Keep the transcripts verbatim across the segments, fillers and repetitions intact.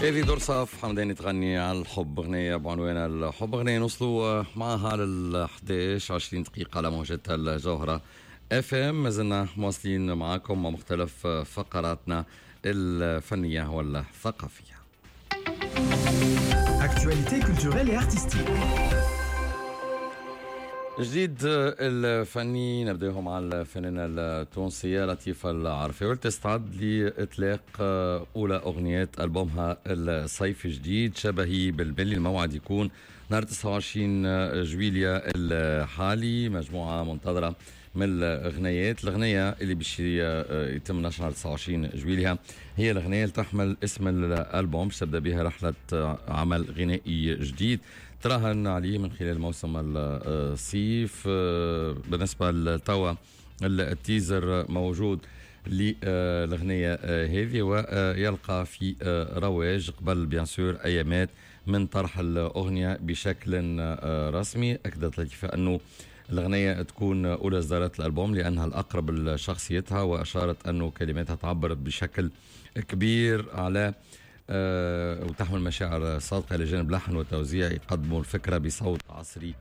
هذه درصف حمداني تغني على الحب، أغنية بعنوان الحب. أغنية نوصلوا معها لل إحدى عشر عشرين دقيقة على موجات الجوهرة اف ام. ما زلنا مواصلين معكم مع مختلف فقراتنا الفنية والثقافية. Actualité culturelle et artistique. جديد الفني نبدأه مع الفنانة التونسية لطيفة العرفي، والتستعد لإطلاق أولى أغنيات ألبومها الصيفي الجديد شبهي بالبلي. الموعد يكون نهار تسعة وعشرين جويليا الحالي. مجموعة منتظرة من الأغنيات. الأغنية اللي باش يتم نشرها نهار تسعة وعشرين جويليا هي الأغنية اللي تحمل اسم الألبوم، تبدأ بها رحلة عمل غنائي جديد تراهن عليه من خلال موسم الصيف. بالنسبة للتوا التيزر موجود للأغنية هذه ويلقى في رواج قبل بيان سور أيامات من طرح الأغنية بشكل رسمي. أكدت لطيفة أنه الأغنية تكون أولى إصدارات الألبوم لأنها الأقرب لشخصيتها، وأشارت أنه كلماتها تعبر بشكل كبير على أه وتحمل مشاعر صادقة لجانب لحن وتوزيع يقدموا الفكرة بصوت عصري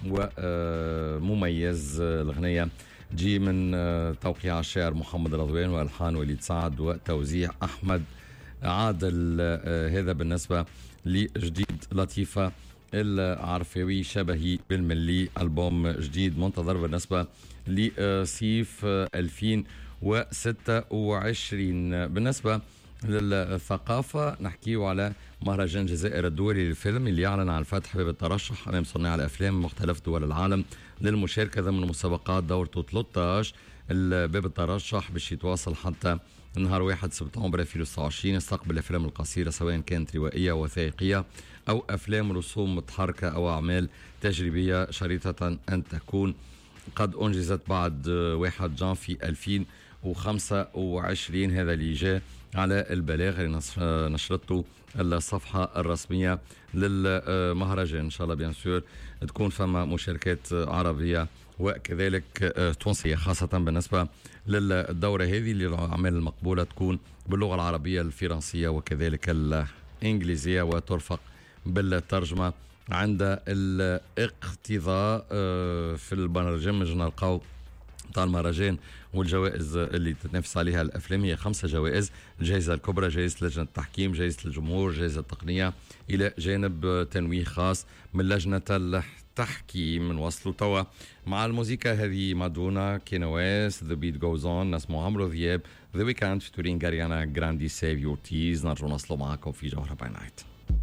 ومميز. الأغنية جي من توقيع الشاعر محمد رضوان وألحان وليد سعد وتوزيع أحمد عادل. أه هذا بالنسبة لجديد لطيفة العرفاوي شبهي بالملي، ألبوم جديد منتظر بالنسبة لصيف ألفين وستة وعشرين. بالنسبة للثقافة نحكيه على مهرجان جزائر الدولي للفيلم اللي يعلن عن فتح باب الترشح أمام صناع الأفلام من مختلف دول العالم للمشاركة ضمن مسابقات دورته ثلاثة عشر. الباب الترشح باش يتواصل حتى نهار واحد سبتمبر ألفين وتسعة وعشرين. يستقبل الأفلام القصيرة سواء كانت روائية وثائقية أو أفلام رسوم متحركة أو أعمال تجريبية، شريطة أن تكون قد أنجزت بعد واحد جانفي ألفين وخمسة وعشرين. هذا اللي جاء على البلاغ اللي نشرته الصفحة الرسمية للمهرجان. إن شاء الله بيان سور تكون فما مشاركات عربية وكذلك تونسية، خاصة بالنسبة للدورة هذه اللي الأعمال المقبولة تكون باللغة العربية الفرنسية وكذلك الإنجليزية وترفق بالترجمة عند الاقتضاء. في البرنامج نلقاو بتاع المهرجان والجوائز اللي تتنافس عليها الأفلام هي خمسة جوائز: الجائزة الكبرى، جائزة لجنة التحكيم، جائزة الجمهور، جائزة التقنية، إلى جانب تنويه خاص من لجنة التحكيم. نوصلوا توا مع الموسيقى هذه مادونا كينواس The Beat Goes On، نسمو عمرو ذياب The Weeknd فيتورين غاريانا جراندي Save Your Tears. نرجو نوصلوا معكم في جوهرة باي نايت.